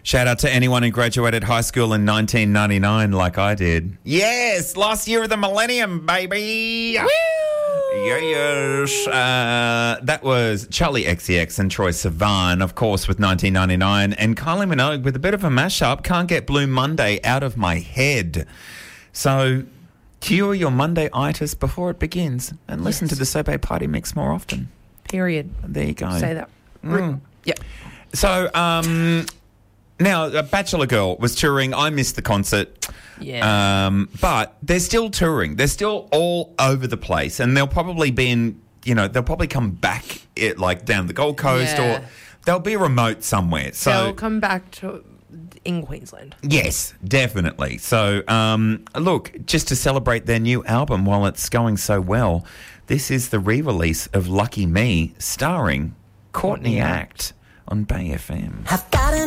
Shout out to anyone who graduated high school in 1999 like I did. Yes, last year of the millennium, baby. Woo! Yes. That was Charlie XCX and Troye Sivan, of course, with 1999. And Kylie Minogue with a bit of a mashup, Can't Get Blue Monday out of my head. So cure your Monday-itis before it begins and listen to the Sobe Party Mix more often. Period. There you go. Say that. Yep. So, now, Bachelor Girl was touring. I missed the concert. Yeah. But they're still touring. They're still all over the place. And they'll probably be in, they'll probably come back down the Gold Coast or they'll be remote somewhere. So they'll come back in Queensland. Yes, definitely. So, look, just to celebrate their new album while it's going so well, this is the re-release of Lucky Me starring Courtney Act on Bay FM.